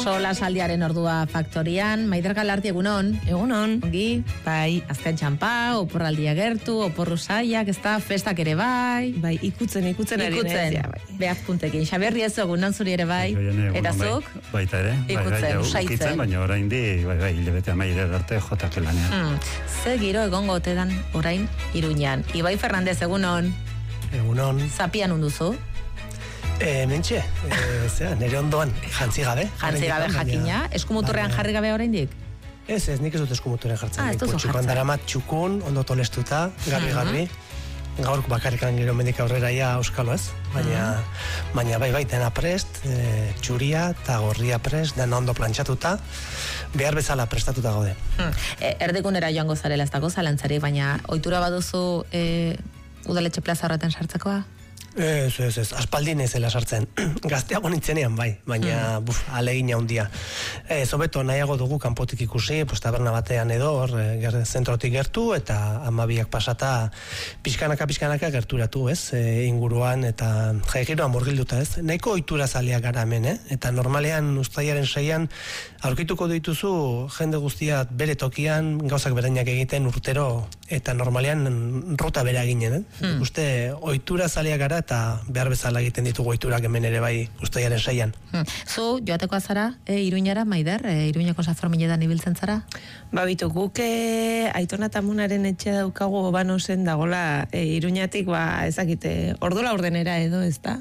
Sola saldiaren ordua faktorian, Maider Galardi egunon. Egunon. Ongi, bai, azken txampa, oporraldia gertu, oporru saiak, ez da, festak ere bai. Bai, ikutzen ari nez. Behaz puntekin. Xabier Riezo egunon zuri ere bai. Eta zuk? Baita ere. Ikutzen, usaitzen. Baina orain di, hilabete amaire arte jotak lanean. Ze giro egongo otedan orain Iruñan. Ibai Fernandez egunon. Egunon. Zapian unduzu? Mentxe, nire ondoan, jantzi gabe. Jantzi gabe jakina, eskumuturrean jarri gabe oraindik? Ez, nik ez dut eskumuturrean jartzen. Ez duzu jartzen. Txukan daramat txukun, ondo tolestuta, garbi. Gaur bakarrikan gero mendik aurrera ja auskalo ez. Baina bai, dena prest, txuria eta gorria prest, dena ondo plantxatuta, behar bezala prestatuta gaude. Erdikunera joango zarela ez dago zalantzari, baina ohitura baduzu udaletxe plaza horretan sartzekoa? Ez, aspaldin ez zela sartzen. Gazteago nintzenean bai, baina alegin handia. Zobeto nahiago dugu kanpotik ikusi, taberna batean edo, zentrotik gertu, eta amabiak pasata pixkanaka gerturatu, ez? Inguruan, eta jaigiroan murgilduta, ez? Nahiko ohitura zaleak gara hemen, eta normalean uztailaren 6an aurkituko dituzu jende guztia bere tokian, gauzak bereinak egiten urtero, eta normalean ruta bera ginen, Uste, ohitura zaleak gara, eta behar bezala egiten ditugu ohiturak hemen ere bai uztailaren 6an. Zu, joateko azara, Iruñara, Maider, Iruñako Sanferminetan ibiltzen zara? Bitu, guk Aitona eta Amunaren etxe daukagu Obanosen dagola Iruñatik, ezakite, ordu laurdenera edo, ez da?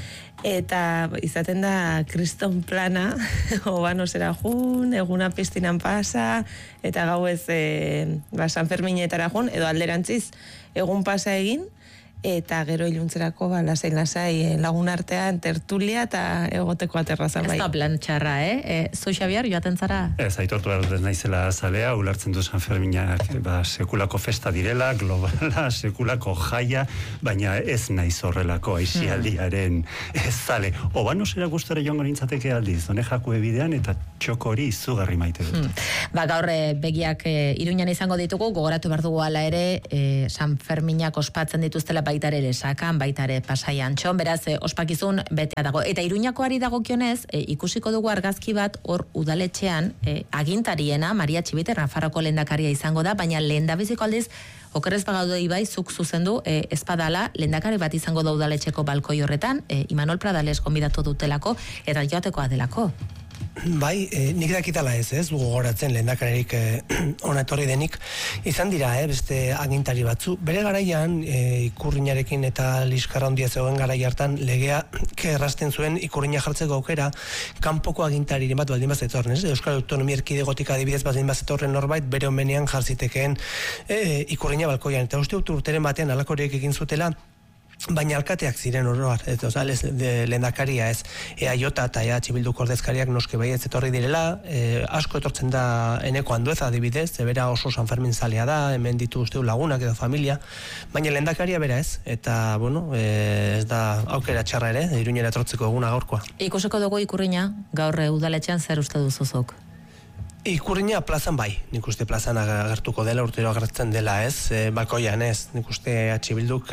Eta izaten da kriston plana, Obanosera jun, eguna piztinan pasa, eta gauez Sanferminetara jun, edo alderantziz, egun pasa egin, eta gero iluntzerako lasai lagun artean tertulia eta egoteko aterraza bai. Ez da plan txarra, Zu Xabier, joaten zara? Ez, aitortu behar naizela zalea, ulertzen du Sanferminak sekulako festa direla, globala, sekulako jaia, baina ez naiz horrelako aizialdiaren ez zale. Obanosera gustara joango nintzateke aldiz, hone jaku ebidean eta txoko hori izugarri maite dut. Gaur begiak Iruñan izango ditugu, gogoratu behar dugu ala ere, Sanferminak ospatzen dituztela baitare Lesakan, baitare Pasaian txon, beraz ospakizun betea dago. Eta Iruñakoari dagokionez, ikusiko dugu argazki bat hor udaletxean, agintariena, Maria Txibite, Nafarroko lehendakaria izango da, baina lehendabiziko aldiz, okerrez bagaude Ibai, zuk zuzendu, espadala, lehendakari bat izango da udaletxeko balkoi horretan, Imanol Pradales gonbidatu dutelako, eta joatekoa delako. Bai, nik dakitala ez, gogoratzen lehendakaririk ona etorri denik, izan dira, beste agintari batzu. Bere garaian, ikurrinarekin eta liskarra handia zegoen garai hartan, legea errazten zuen ikurrina jartzeko aukera, kanpoko agintariren bat baldin bazetorren, Euskal Autonomia Erkidegotik adibidez baldin bazetorren norbait, bere omenean jarzitekeen ikurrina balkoian. Eta uste urteren batean alakoriek egin zutela, baina alkateak ziren oroar, lehendakaria ez, EAJ eta EH Bilduko ordezkariak noske bai ez etorri direla, asko etortzen da Eneko Andueza adibidez, bera oso Sanfermin zalea da, hemen ditu uste lagunak edo familia, baina lehendakaria bera ez, eta ez da aukera txarra ere, Iruñera etortzeko eguna gaurkoa. Ikusiko dugu ikurrina, gaur udaletxean zer uste duzuzuk? Ikurrina plazan bai, nik uste plazan agertuko dela, urtero agertzen dela ez, balkoian ez, nik uste Bilduk,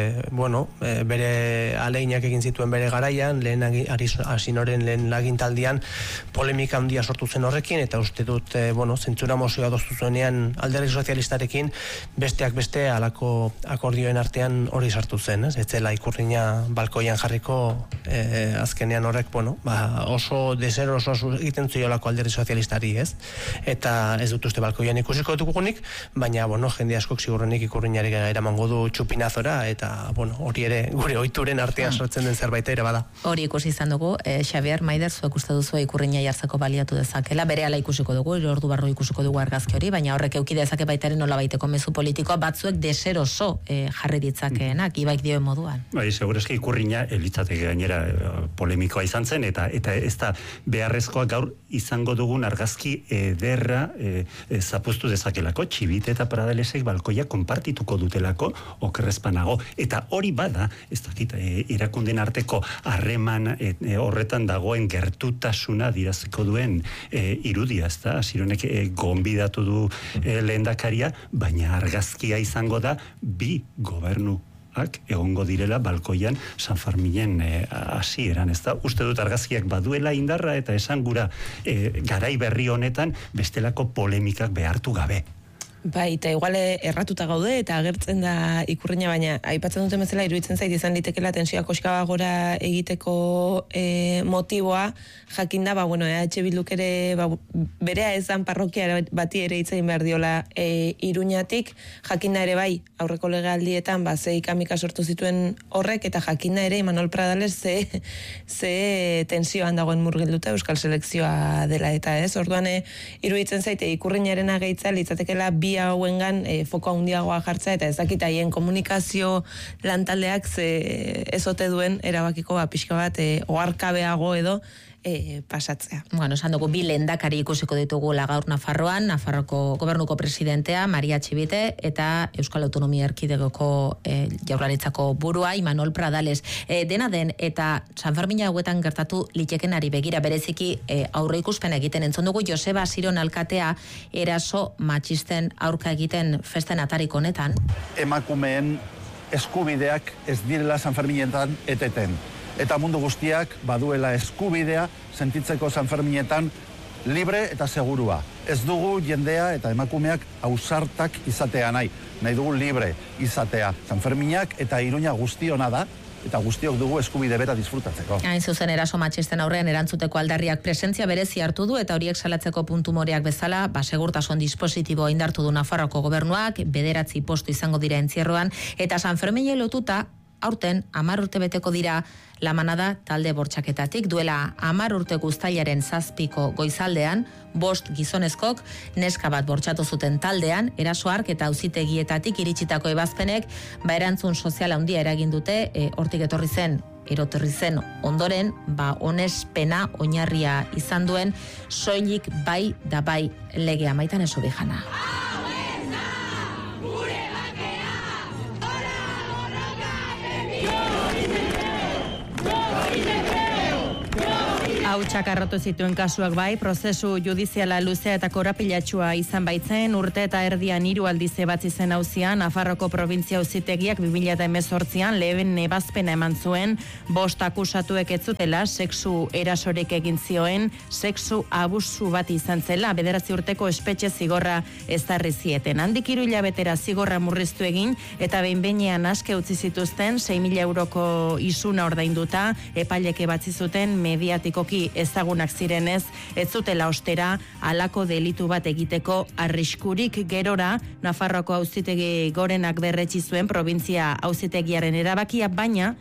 bere aleinak egin zituen bere garaian, lehen Asinoren lehen lagintaldian polemika handia sortu zen horrekin, eta uste dut, zentzura mozioa doztu zuenean Alderdi Sozialistarekin, besteak beste alako akordioen artean hori sartu zen, ez zela ikurrina balkoian jarriko, azkenean horrek, oso deseroso egiten zuiolako Alderdi Sozialistari, ez? Eta ez dut uste balkoian ikusiko dugunik, baina, jende askok sigurrenik ikurrinari eramango du txupinazora, eta, hori ere gure ohituren artean sortzen den zerbait ere bada. Hori ikusi izan dugu, Xabier, Maider, zuek uste duzu ikurrina jartzeko baliatu dezakela, berehala ikusiko dugu, ordu barru ikusiko dugu argazki hori, baina horrek euki dezake baitaren nola baiteko mezu politikoa, batzuek deseroso jarri ditzakeenak, Ibaik dioen moduan. Bai, segurazki ikurrina elitzateke gainera polemikoa izan zen, eta ez da beharrezkoa gaur izango dugun argazki ederra zapuztu dezakelako, Txibite eta Pradalesek balkoia konpartituko dutelako okerrezpanago, eta hori bada, ez dakit, irakunden arteko harreman horretan dagoen gertutasuna diraziko duen irudia, ez da, Asironek gonbidatu du lehendakaria, baina argazkia izango da bi gobernu fotoak egongo direla balkoian San Ferminen hasieran, ez da? Uste dut argazkiak baduela indarra eta esan gura garai berri honetan bestelako polemikak behartu gabe. Bai, eta igual erratuta gaude eta agertzen da ikurrina, baina aipatzen duten bezala iruditzen zait izan litekela tensioa koxka gora egiteko motiboa, jakinda, EH Bilduk ere berea ezan parrokia bati ere hitz egin behar diola Iruñatik, jakinda ere bai aurreko legealdietan ze ikamika sortu zituen horrek, eta jakinda ere Imanol Pradales ze tensioan dagoen murgilduta euskal selekzioa dela eta ez, orduan iruditzen zaite ikurrinarena gehitza litzatekela bi hauengan foko handiagoa jartza eta ez dakit haien komunikazio lantaldeak ez ote duen erabakiko pixka bat oharkabeago edo pasatzea. Bueno, esan dugu bi lehendakari ikusiko ditugu gaur Nafarroan, Nafarroko gobernuko presidentea Maria Txibite eta Euskal Autonomia Erkidegoko Jaurlaritzako burua Imanol Pradales. Dena den eta San Fermin hauetan gertatu litekenari begira bereziki aurre ikuspen egiten entzun dugu Joseba Siron alkatea eraso matxisten aurka egiten festen atariko honetan. Emakumeen eskubideak ez direla San Ferminetan eteten. Eta mundu guztiak baduela eskubidea sentitzeko San Ferminetan libre eta segurua. Ez dugu jendea eta emakumeak ausartak izatea nahi dugu libre izatea. San Ferminak eta Iruña guztiona da, eta guztiok dugu eskubide bera disfrutatzeko. Hain zuzen eraso matxisten aurrean erantzuteko aldarriak presentzia berezi hartu du eta horiek salatzeko puntu moreak bezala, segurtasun dispositibo indartu du Nafarroko gobernuak, 9 postu izango dira entzierroan, eta San Ferminei lotuta aurten 10 urte beteko dira La Manada talde bortxaketatik. Duela 10 urte guztailaren 7 goizaldean, 5 gizonezkok neska bat bortxatu zuten taldean, eraso hark eta auzitegietatik iritsitako ebazpenek erantzun sozial handia eragin dute, hortik etorri zen ondoren, onespena oinarria izan duen soilik bai da bai legea. Maitan eso bijana. Hau txakarrotu zituen kasuak bai, prozesu judiziala luzea eta korapilatxua izan baitzen, urte eta erdian 3 aldiz ebatzi zen auzian, Nafarroko provintzia auzitegiak 2018an lehen ebazpena eman zuen, 5 akusatuek ez zutela sexu erasorik egin zioen, sexu abusu bat izan zela, 9 urteko espetxe zigorra ezarri zieten. Handik 3 hilabetera zigorra murriztu egin eta behin-behinean aske utzi zituzten 6.000 euroko isuna ordainduta, epailek ebatzi zuten mediatikoki ezagunak zirenez, ez zutela ostera halako delitu bat egiteko arriskurik. Gerora, Nafarroko auzitegi gorenak berretsi zuen provintzia auzitegiaren erabakia, baina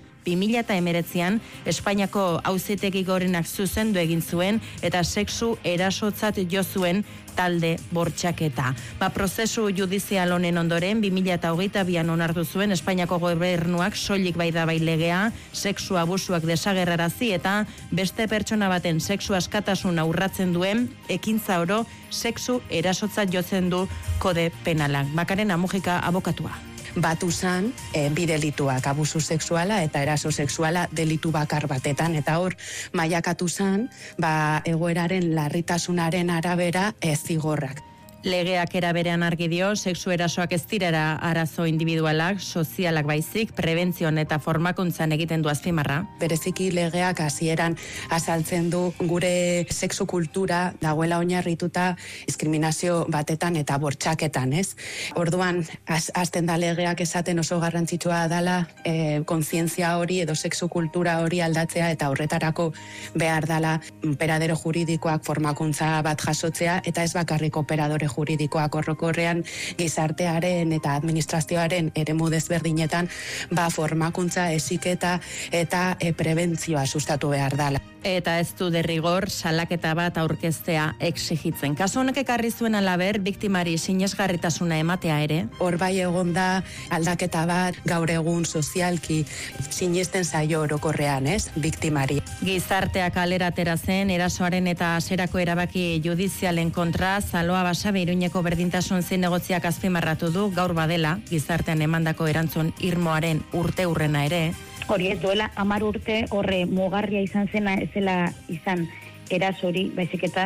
2019an Espainiako auzitegi gorenak zuzendu egin zuen eta sexu erasotzat jo zuen talde bortxaketa. Prozesu judizial honen ondoren 2022an onartu zuen Espainiako gobernuak soilik bai da bai legea, sexu abusuak desagerrarazi eta beste pertsona baten sexu askatasuna urratzen duen ekintza oro sexu erasotzat jotzen du kode penalak. Makarena Mujika abokatua. Batu zan, bi delituak, abusu sexuala eta eraso sexuala delitu bakar batetan, eta hor mailakatu zan, egoeraren larritasunaren arabera zigorrak. Legeak era berean argi dio, sexu erasoak ez direra arazo individualak, sozialak baizik, prebentzioan eta formakuntzan egiten du azpimarra. Bereziki legeak hasieran azaltzen du gure sexu kultura dagoela oinarrituta diskriminazio batetan eta bortxaketan, ez? Orduan, hasten da legeak esaten oso garrantzitsua dela kontzientzia hori edo sexu kultura hori aldatzea eta horretarako behar dela operadero juridikoak formakuntza bat jasotzea eta ez bakarrik operadore juridikoak orokorrean gizartearen eta administrazioaren eremu desberdinetan formakuntza, heziketa eta prebentzioa sustatu behar dela. Eta ez du derrigor salaketa bat aurkeztea exigitzen. Kasu honek ekarri zuen alaber, biktimari sinesgarritasuna ematea ere. Hor bai egon da aldaketa bat gaur egun sozialki sinesten zaio orokorrean, ez, biktimari. Gizarteak kalera atera zen erasoaren eta aserako erabaki judizialen kontra, Zaloa Basabe Iruñeko berdintasun zinegotziak azpimarratu du gaur badela gizartean emandako erantzun irmoaren urteurrena ere. Hori ez duela 10 urte horre mugarria izan zena ezela izan erasori, baizik eta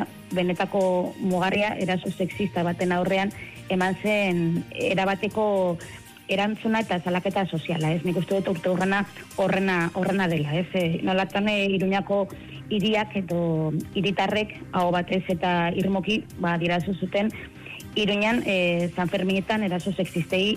benetako mugarria eraso sexista baten aurrean eman zen erabateko erantzuna eta salaketa soziala, ez? Nik uste dut urte horrena dela, ez? Nolatan Iruñako hiriak edo hiritarrek aho batez eta irmoki dirazu zuten Iruñan San Ferminetan eraso sexistei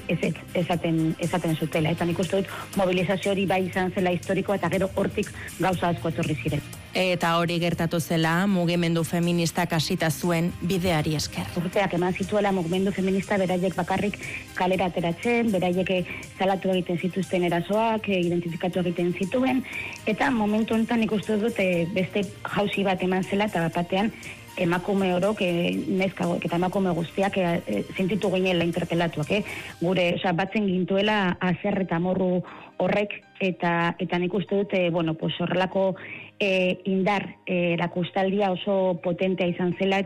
esaten zutela. Eta nik uste dut mobilizazio hori bai izan zela historikoa eta gero hortik gauza asko etorri ziren. Eta hori gertatu zela mugimendu feministak hasita zuen bideari esker. Urteak eman zituela mugimendu feminista beraiek bakarrik kalera ateratzen, beraiek salatu egiten zituzten erasoak, identifikatu egiten zituen, eta momentu honetan nik uste dut beste jauzi bat eman zela eta batean emakume orok, neskagok eta emakume guztiak sentitu ginela interpelatuak, gure, batzen gintuela azer eta morru horrek, eta nik uste dut, horrelako indar erakustaldia oso potentea izan zela,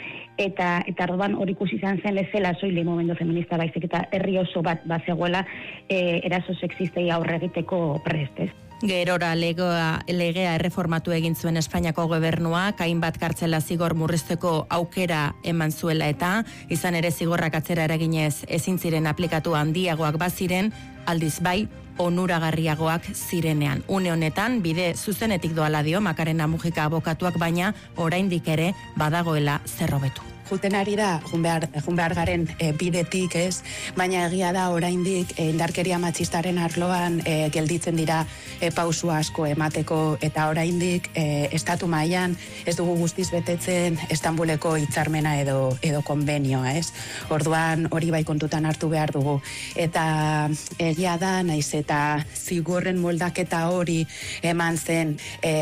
eta orduan hori ikusi izan zen ez zela soile mugimendu feminista baizik, eta herri oso bat bazegoela eraso sexistei aurre egiteko prest, ez? Gerora legea erreformatu egin zuen Espainiako gobernuak, hainbat kartzela zigor murrizteko aukera eman zuela eta, izan ere zigorrak atzera eraginez ezin ziren aplikatu handiagoak baziren, aldiz bai, onuragarriagoak zirenean. Une honetan, bide zuzenetik doala dio Makarena Mujika abokatuak, baina oraindik ere badagoela zer hobetu. Juten ari da, jun behar garen bidetik, ez? Baina egia da oraindik indarkeria matxistaren arloan gelditzen dira pausu asko emateko, eta oraindik estatu mailan ez dugu guztiz betetzen Istanbuleko hitzarmena edo konbenioa, ez? Orduan hori bai kontutan hartu behar dugu. Eta egia da, naiz eta zigorren moldaketa hori eman zen,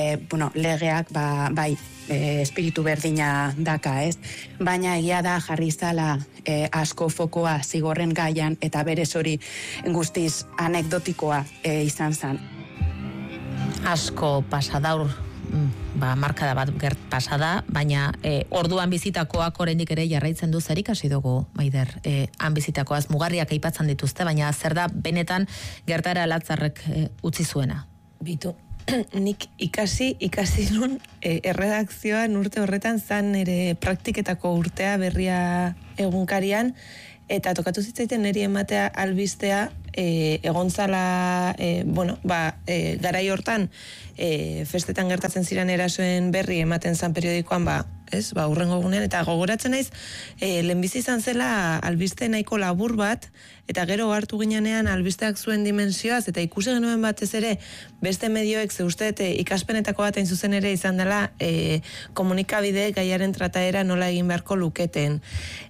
legeak bai, espiritu berdina daka, ez? Baina egia da jarri zala asko fokoa zigorren gaian eta berez hori guztiz anekdotikoa izan zen. Asko pasadaur, markada bat pasada, baina orduan bizitakoak oraindik ere jarraitzen du zer ikasi dugu, Maider, han bizitakoaz mugarriak aipatzen dituzte, baina zer da benetan gertara latzarrek utzi zuena? Bitu. Nik ikasi nun erredakzioan urte horretan zan ere praktiketako urtea berria egunkarian, eta tokatu zitzaiten niri ematea albistea egontzala, garai hortan festetan gertatzen ziren erasoen berri ematen zan periodikoan, urrengo egunean, eta gogoratzen naiz, lehenbizi izan zela albiste nahiko labur bat, eta gero hartu ginean albisteak zuen dimensioaz, eta ikusi genuen batez ere, beste medioek ze uste ikaspenetako bat hain zuzen ere izan dela komunikabide gaiaren trataera nola egin beharko luketen.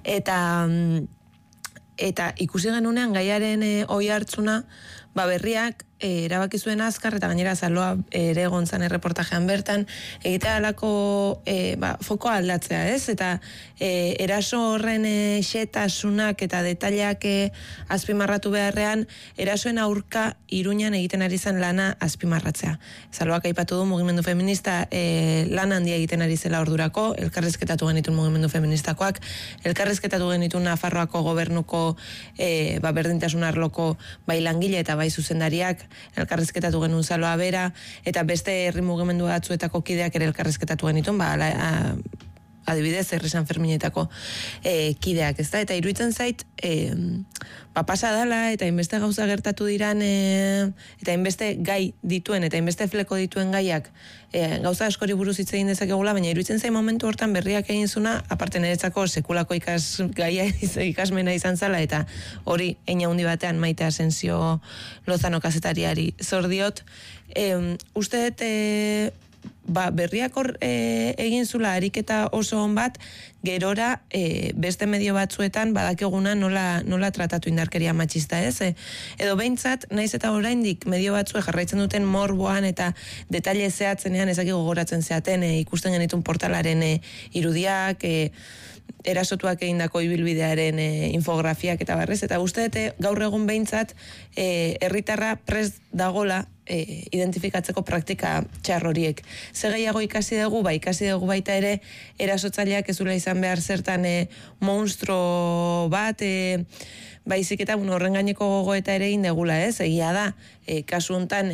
Eta ikusi genunean gaiaren oi hartzuna, berriak erabaki zuen azkar, eta gainera zaloa ere gontzan erreportajean bertan, egitea alako fokoa aldatzea, ez? Eta eraso horren xetasunak eta detaileak azpimarratu beharrean, erasoen aurka Iruñan egiten ari zen lana azpimarratzea. Zaloak aipatu du mugimendu feminista lan handia egiten ari zela ordurako, elkarrizketatu genitun mugimendu feministakoak, elkarrizketatu genitun Nafarroako gobernuko berdintasun arloko bai langile eta bai zuzendariak, elkarrizketatu genuen Zaloa bera, eta beste herri mugimendu batzuetako kideak ere elkarrizketatu genitun, adibidez, herri San Ferminetako kideak, ezta? Eta iruditzen zait, pasa dala, eta inbeste gauza gertatu diran, eta inbeste gai dituen, eta inbeste fleko dituen gaiak, gauza askori buruz hitz egin dezakegula, baina iruditzen zait momentu hortan berriak egin zuna, aparte niretzako sekulako ikasmena izan zala, eta hori eina hundi batean Maite Asensio Lozano kazetariari zor diot, uste dut berriak hor egin zula ariketa oso on bat, gerora beste medio batzuetan badakeguna nola tratatu indarkeria matxista, ez? Edo behintzat, naiz eta oraindik medio batzue jarraitzen duten morboan eta detaile zehatzenean ezaki gogoratzen zeaten ikusten genitun portalaren irudiak, erasotuak egindako ibilbidearen infografiak eta barrez, eta uste dute gaur egun behintzat herritarra prest dagola identifikatzeko praktika txar horiek. Ze gehiago ikasi dugu baita ere erasotzaileak ezula izan behar zertan monstruo bat, baizik eta horren gaineko gogoeta ere egin degula, ez? Egia da, kasu hontan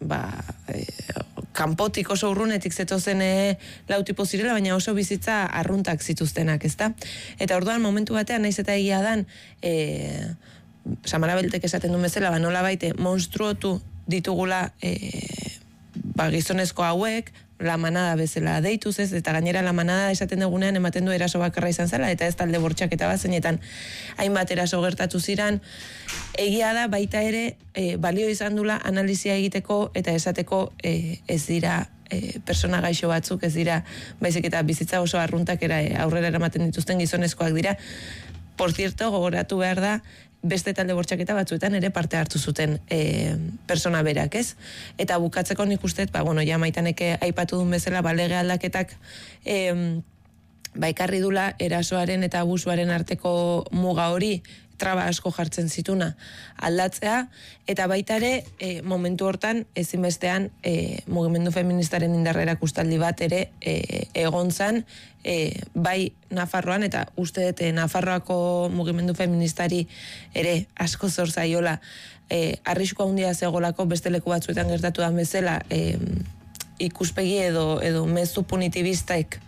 kanpotik oso urrunetik zetozen lau tipo zirela, baina oso bizitza arruntak zituztenak, ezta? Eta orduan momentu batean naiz eta egia dan Samara Beltek esaten duen bezala, nola baite monstruotu ditugula gizonezko hauek, la manada bezala deituz ez, eta gainera la manada esaten dugunean ematen du eraso bakarra izan zela, eta ez talde bortxaketa bat zeinetan hainbat eraso gertatu ziran, egia da baita ere balio izan dula analizia egiteko eta esateko ez dira persona gaixo batzuk, ez dira baizik eta bizitza oso arruntak aurrera eramaten dituzten gizonezkoak dira. Por cierto, gogoratu behar da, beste talde bortxaketa batzuetan ere parte hartu zuten persona berak, ez? Eta bukatzeko nik uste, ja Maitaneke aipatu duen bezala, lege aldaketak ekarri dula erasoaren eta abusuaren arteko muga hori, traba asko jartzen zituna aldatzea, eta baita ere momentu hortan ezinbestean mugimendu feministaren indarrera kustaldi bat ere egon zan, bai Nafarroan, eta uste dut Nafarroako mugimendu feministari ere asko zor zaiola arrisku handia zegolako beste leku batzuetan gertatu da bezala ikuspegi edo mezu punitibistek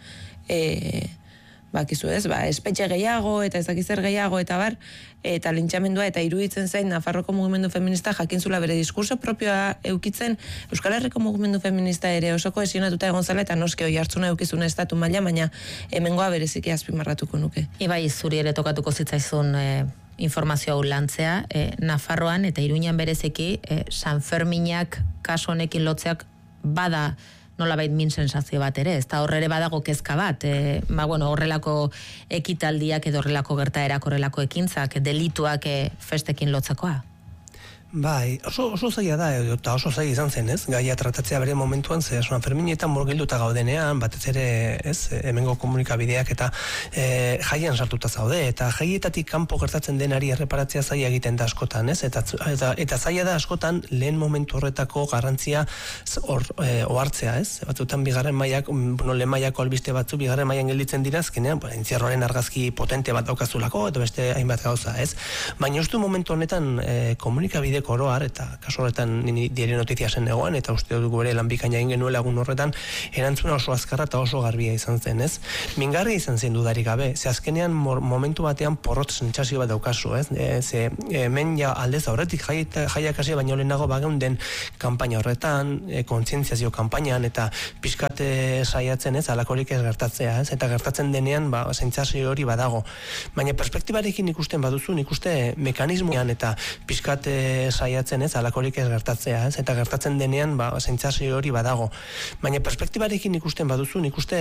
bakizu ez, espetxe gehiago eta ez dakiz zer gehiago eta bar, eta lintxamendua eta iruditzen zain Nafarroko mugimendu feminista jakintzula bere diskurso propioa eukitzen, Euskal Herriko mugimendu feminista ere oso kohesionatuta egon zala eta noske hoi hartzuna eukizuna estatu maila, baina hemengoa bereziki azpimarratuko nuke. Ibai, zuri ere tokatuko zitzaizun informazio hau lantzea, Nafarroan eta Iruñan bereziki San Ferminak kasu honekin lotzeak bada nolabait min sensazio bat ere, ez da horrere badago kezka bat, horrelako ekitaldiak edo horrelako gertaerak, horrelako ekintzak, delituak festekin lotzakoa. Bai, oso zaila da, eta oso zaila izan zen, ez? Gaia tratatzea bere momentuan, ze San Ferminetan murgilduta gaudenean, batez ere, ez, hemengo komunikabideak eta jaian sartuta zaude, eta jaietatik kanpo gertatzen denari erreparatzea zaila egiten da askotan, ez? Eta zaila da askotan lehen momentu horretako garrantzia ohartzea, ez? Batzutan bigarren mailak, lehen mailako albiste batzu, bigarren mailan gelditzen dira, azkenean, entzierroaren argazki potente bat daukazulako, eta beste hainbat gauza, ez? Baina uste momentu honetan komunikabide oroar, eta kasu horretan diario notiziasen egoan, eta uste dugu bere lanbikaina egin genuela egun horretan, erantzuna oso azkarra eta oso garbia izan zen, ez? Mingarria izan zen dudarik gabe, ze azkenean momentu batean porrot sentsazio bat daukazu, ez? Ze hemen ja aldez aurretik jaiak hasi baino lehenago bageunden kanpaina horretan, kontzientziazio kanpainan, eta pixkat saiatzen, ez? Alakorik ez gertatzea, ez? Eta gertatzen denean, sentsazio hori badago. Baina perspektibarekin ikusten baduzu, ikuste mekanismoan eta pixkat saiatzen, ez, alakorik ez gertatzea, ez, eta gertatzen denean, sentsazio hori badago. Baina perspektibarekin ikusten baduzu, ikuste